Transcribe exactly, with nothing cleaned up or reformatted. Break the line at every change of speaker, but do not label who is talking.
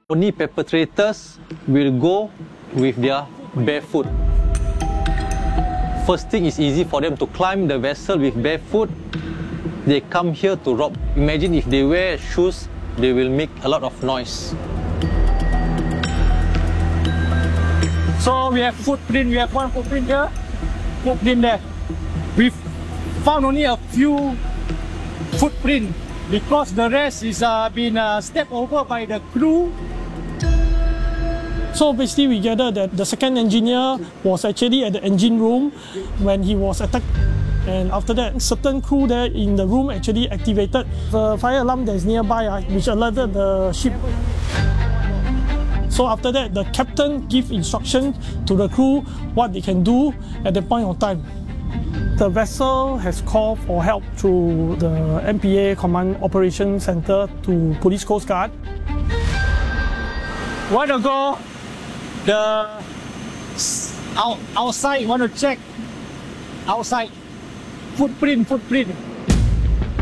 Only perpetrators will go with their bare foot. First thing is easy for them to climb the vessel with barefoot. They come here to rob. Imagine if they wear shoes, they will make a lot of noise.
So we have footprint, we have one footprint here, footprint there. We've found only a few footprint because the rest is uh, been uh, stepped over by the crew.
So basically we gathered that the second engineer was actually at the engine room when he was attacked, and after that certain crew there in the room actually activated the fire alarm that is nearby uh, which alerted the ship. So after that the captain gave instruction to the crew what they can do at the point of time. The vessel has called for help through the M P A Command Operations Center to Police Coast Guard.
A while ago, the out, outside want to check outside footprint, footprint.